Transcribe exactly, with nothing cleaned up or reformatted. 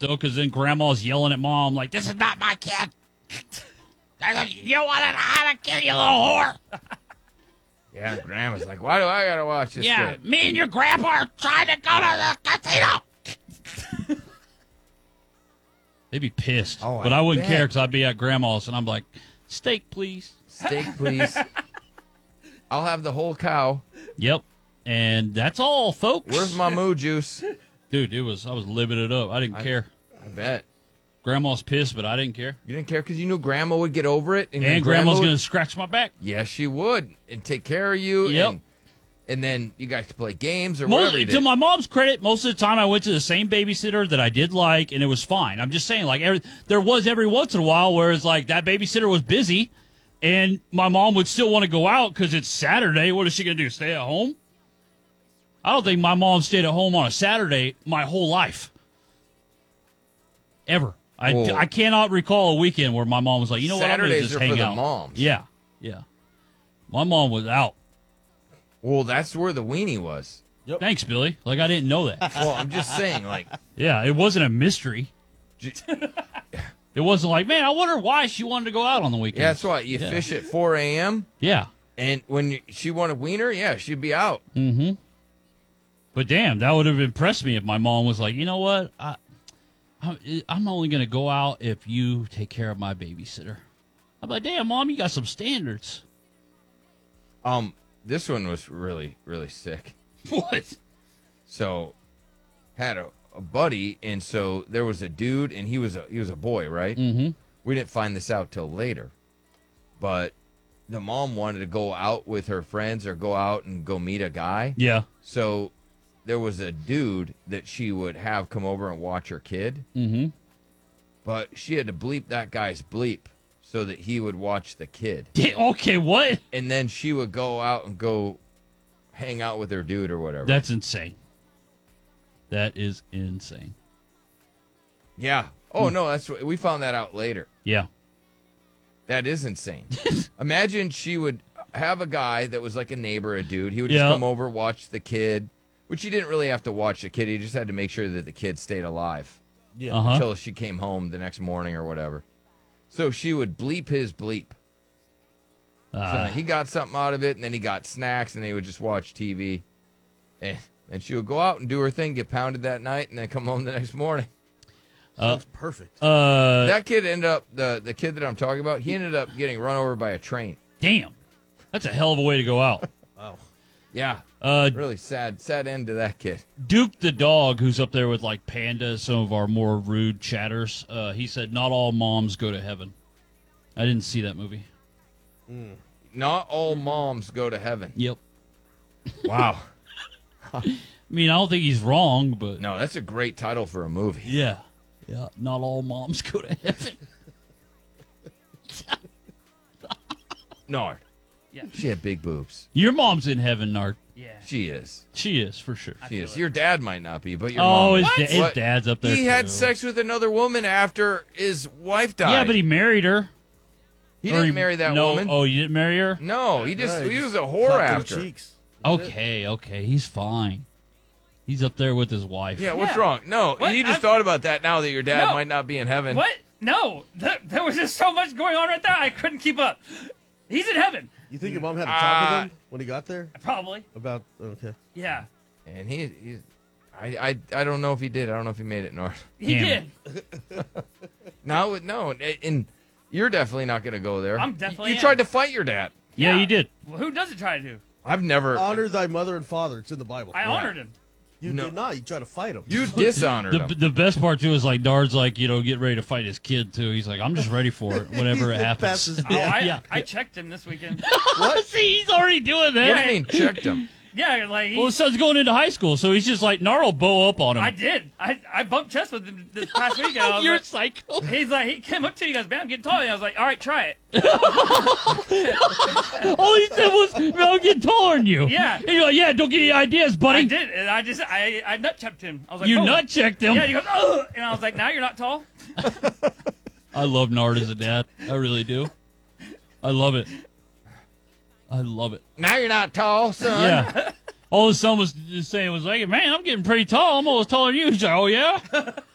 though, because then Grandma's yelling at Mom like, "This is not my kid. You wanted to have a kid, you little whore." Yeah, Grandma's like, "Why do I gotta watch this?" Yeah, shit? me and your grandpa are trying to go to the casino. They'd be pissed, Oh, I but I wouldn't bet. care because I'd be at Grandma's and I'm like, "Steak, please." Steak, please. I'll have the whole cow. Yep, and that's all, folks. Where's my moo juice? Dude, it was I was living it up. I didn't I- care. I bet. Grandma's pissed, but I didn't care. You didn't care because you knew Grandma would get over it. And, And then Grandma's would- gonna scratch my back. Yes, she would. And take care of you. Yep. And, and then you guys could play games or Most, whatever you to did. my mom's credit, most of the time I went to the same babysitter that I did like, and it was fine. I'm just saying, like, every, there was every once in a while where it's like that babysitter was busy, and my mom would still want to go out because it's Saturday. What is she going to do, stay at home? I don't think my mom stayed at home on a Saturday my whole life. Ever. I, Whoa. I cannot recall a weekend where my mom was like, you know what, I'm going to Saturdays just are hang for the out. moms. Yeah, yeah. My mom was out. Well, that's where the weenie was. Thanks, Billy. Like, I didn't know that. Well, I'm just saying, like, Yeah, it wasn't a mystery. It wasn't like, man, I wonder why she wanted to go out on the weekend. yeah, that's why you Yeah. fish at four a.m. Yeah. and when you, she wanted wiener, yeah, she'd be out. Mm-hmm. But damn, that would have impressed me if my mom was like, you know what, I, I'm, I'm only gonna go out if you take care of my babysitter. I'm like, damn, Mom, you got some standards. Um, this one was really, really sick. What? So, had a, a buddy, and so there was a dude, and he was a he was a boy, right? Mm-hmm. We didn't find this out till later, but the mom wanted to go out with her friends or go out and go meet a guy. Yeah. So there was a dude that she would have come over and watch her kid, Mm-hmm. but she had to bleep that guy's bleep so that he would watch the kid. Okay, what? And then she would go out and go hang out with her dude or whatever. That's insane. That is insane. yeah. Oh, no, that's what, we found that out later. Yeah. That is insane. Imagine she would have a guy that was like a neighbor, a dude. He would Yeah. just come over, watch the kid, which he didn't really have to watch the kid. He just had to make sure that the kid stayed alive Yeah. Uh-huh. until she came home the next morning or whatever. So she would bleep his bleep. So Uh, he got something out of it, and then he got snacks, and they would just watch T V. And, and she would go out and do her thing, get pounded that night, and then come home the next morning. Sounds perfect. uh, That kid ended up, the, the kid that I'm talking about, he ended up getting run over by a train. damn. That's a hell of a way to go out. Wow. Yeah. Uh, Really sad, sad end to that kid. Duke the dog, who's up there with like Panda, some of our more rude chatters, uh, he said, not all moms go to heaven. I didn't see that movie. Not all moms go to heaven. Yep. Wow. I mean, I don't think he's wrong, but No, that's a great title for a movie. yeah. Yeah, not all moms go to heaven. Nard. Yeah. She had big boobs. Your mom's in heaven, Nard. Yeah. She is. She is, for sure. She is. Your dad might not be, but your Oh, mom his, is. da- his What? dad's up there, He had too. sex with another woman after his wife died. Yeah, but he married her. He Or didn't marry that no, woman. Oh, you didn't marry her? No, he just Right, he was a Clap whore them after. cheeks. Okay, okay. He's fine. He's up there with his wife. Yeah, what's Yeah. wrong? No, What? you just I'm- thought about that now that your dad No. might not be in heaven. What? No. Th- there was just so much going on right there. I couldn't keep up. He's in heaven. You think your mom had a talk Uh, with him when he got there? Probably. About, okay. Yeah. And he, he's, I, I, I don't know if he did. I don't know if he made it, North. He Damn did. No, no, and you're definitely not going to go there. I'm definitely You am. tried to fight your dad. Yeah, you did. Well, who does it try to do? I've never. Honor thy mother and father. It's in the Bible. I honored him. You No. did not. You tried to fight him. You dishonored The, him. the best part, too, is like Dard's like, you know, get ready to fight his kid, too. He's like, I'm just ready for it whenever it He happens. passes Oh, I, yeah. I checked him this weekend. What? See, he's already doing What do you that. mean checked him? Yeah, like he, Well, his son's going into high school, so he's just like, Nar will bow up on him. I did. I I bumped chest with him this past weekend. I was You're like, psycho. he's like, he came up to me. He goes, "Man, I'm getting taller." And I was like, "All right, try it." All he said was, "Man, I'm getting taller than you." Yeah. And you're like, yeah, don't get any ideas, buddy. I did, and I just I I nut checked him. I was like, You oh. nut checked him. Yeah, he goes, "Oh," and I was like, "Now you're not tall." I love Nard as a dad. I really do. I love it. I love it. Now you're not tall, son. Yeah. All his son was just saying was like, man, I'm getting pretty tall. I'm almost taller than you. He's like, oh, yeah?